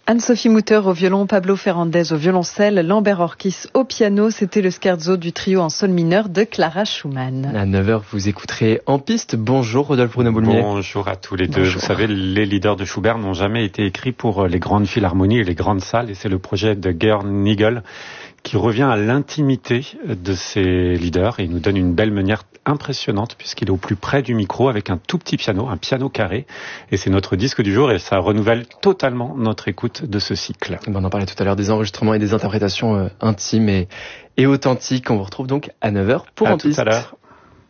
Anne-Sophie Mutter au violon, Pablo Ferrandez au violoncelle, Lambert Orkis au piano. C'était le scherzo du trio en sol mineur de Clara Schumann. À 9h, vous écouterez En piste. Bonjour Rodolphe Bruno-Boulmier. Bonjour à tous les deux. Bonjour. Vous savez, les leaders de Schubert n'ont jamais été écrits pour les grandes philharmonies et les grandes salles. Et c'est le projet de Gerd Nigel qui revient à l'intimité de ses leaders et il nous donne une belle manière impressionnante puisqu'il est au plus près du micro avec un tout petit piano, un piano carré. Et c'est notre disque du jour et ça renouvelle totalement notre écoute de ce cycle. On en parlait tout à l'heure des enregistrements et des interprétations intimes et authentiques. On vous retrouve donc à 9h pour En piste. À tout à l'heure.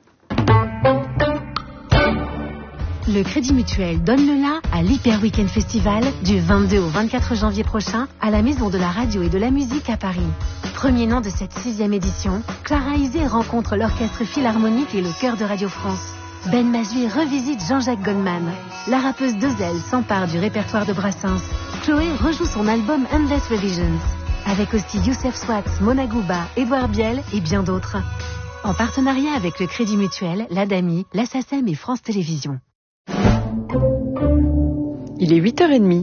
Le Crédit Mutuel donne le la à l'Hyper Weekend Festival du 22 au 24 janvier prochain à la Maison de la Radio et de la Musique à Paris. Premier nom de cette 6e édition, Clara Isé rencontre l'Orchestre Philharmonique et le Chœur de Radio France. Ben Mazui revisite Jean-Jacques Goldman. La rappeuse Dezel s'empare du répertoire de Brassens. Chloé rejoue son album Endless Revisions. Avec aussi Youssef Swatz, Mona Gouba, Édouard Biel et bien d'autres. En partenariat avec le Crédit Mutuel, l'ADAMI, la SACEM et France Télévisions. Il est 8h30.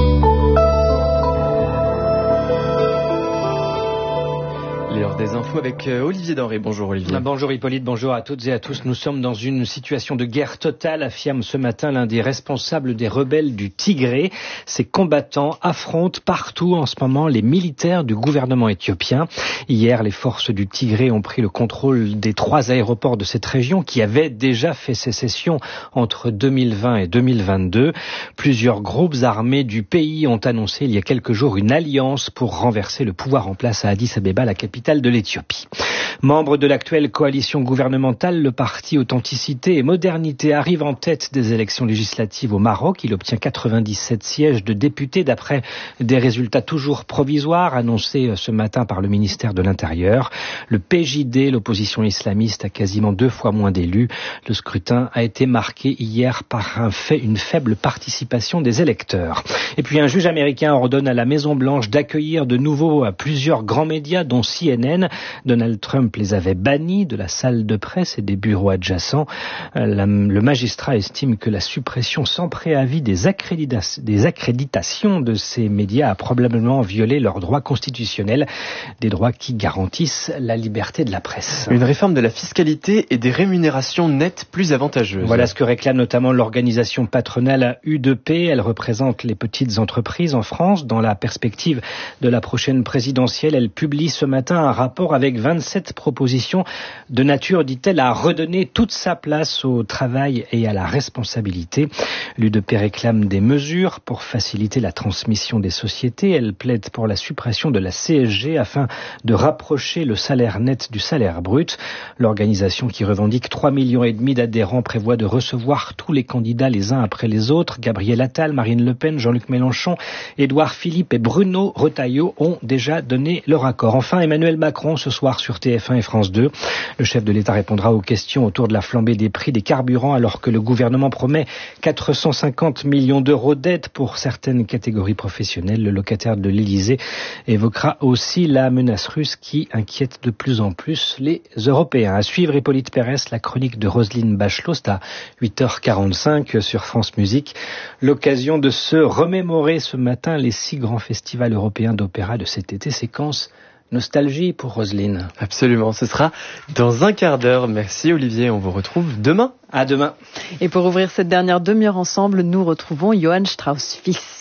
L'heure des infos avec Olivier Denré. Bonjour Olivier. Bonjour Hippolyte, bonjour à toutes et à tous. Nous sommes dans une situation de guerre totale, affirme ce matin l'un des responsables des rebelles du Tigré. Ces combattants affrontent partout en ce moment les militaires du gouvernement éthiopien. Hier, les forces du Tigré ont pris le contrôle des 3 aéroports de cette région qui avaient déjà fait sécession entre 2020 et 2022. Plusieurs groupes armés du pays ont annoncé il y a quelques jours une alliance pour renverser le pouvoir en place à Addis Abeba, la capitale de l'Éthiopie. Membre de l'actuelle coalition gouvernementale, le parti Authenticité et Modernité arrive en tête des élections législatives au Maroc. Il obtient 97 sièges de députés d'après des résultats toujours provisoires annoncés ce matin par le ministère de l'Intérieur. Le PJD, l'opposition islamiste, a quasiment 2 fois moins d'élus. Le scrutin a été marqué hier par une faible participation des électeurs. Et puis un juge américain ordonne à la Maison-Blanche d'accueillir de nouveau plusieurs grands médias dont CNN. Donald Trump les avait bannis de la salle de presse et des bureaux adjacents. Le magistrat estime que la suppression sans préavis des accréditations de ces médias a probablement violé leurs droits constitutionnels, des droits qui garantissent la liberté de la presse. Une réforme de la fiscalité et des rémunérations nettes plus avantageuses. Voilà ce que réclame notamment l'organisation patronale U2P. Elle représente les petites entreprises en France. Dans la perspective de la prochaine présidentielle, elle publie ce matin un rapport avec 27 propositions de nature, dit-elle, à redonner toute sa place au travail et à la responsabilité. L'UDP réclame des mesures pour faciliter la transmission des sociétés. Elle plaide pour la suppression de la CSG afin de rapprocher le salaire net du salaire brut. L'organisation qui revendique 3,5 millions d'adhérents prévoit de recevoir tous les candidats les uns après les autres. Gabriel Attal, Marine Le Pen, Jean-Luc Mélenchon, Édouard Philippe et Bruno Retailleau ont déjà donné leur accord. Enfin, Emmanuel Macron ce soir sur TF1 et France 2. Le chef de l'État répondra aux questions autour de la flambée des prix des carburants alors que le gouvernement promet 450 millions d'euros d'aide pour certaines catégories professionnelles. Le locataire de l'Élysée évoquera aussi la menace russe qui inquiète de plus en plus les Européens. À suivre Hippolyte Pérès, la chronique de Roselyne Bachelot, c'est à 8h45 sur France Musique. L'occasion de se remémorer ce matin les 6 grands festivals européens d'opéra de cet été, séquence nostalgie pour Roselyne. Absolument, ce sera dans un quart d'heure. Merci Olivier, on vous retrouve demain. À demain. Et pour ouvrir cette dernière demi-heure ensemble, nous retrouvons Johann Strauss fils.